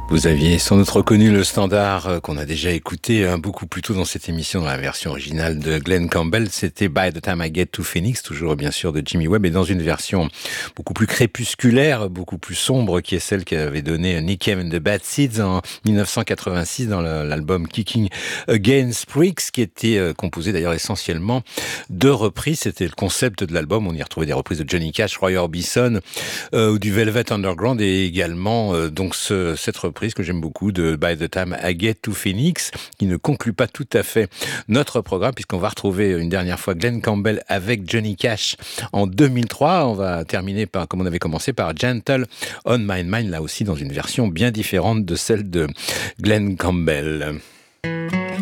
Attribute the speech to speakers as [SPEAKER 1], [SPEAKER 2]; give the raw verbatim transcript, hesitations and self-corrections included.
[SPEAKER 1] Vous aviez sans doute reconnu le standard euh, qu'on a déjà écouté hein, beaucoup plus tôt dans cette émission, dans la version originale de Glenn Campbell. C'était By the Time I Get to Phoenix, toujours bien sûr de Jimmy Webb, et dans une version beaucoup plus crépusculaire, beaucoup plus sombre, qui est celle qu'avait donnée Nick Cave and the Bad Seeds en dix-neuf cent quatre-vingt-six dans le, l'album Kicking Against Pricks, qui était euh, composé d'ailleurs essentiellement de reprises. C'était le concept de l'album. On y retrouvait des reprises de Johnny Cash, Roy Orbison, euh, ou du Velvet Underground, et également euh, donc ce, cette reprise que j'aime beaucoup de By the Time I Get to Phoenix, qui ne conclut pas tout à fait notre programme, puisqu'on va retrouver une dernière fois Glenn Campbell avec Johnny Cash en deux mille trois. On va terminer par, comme on avait commencé, par Gentle on My Mind, là aussi dans une version bien différente de celle de Glenn Campbell.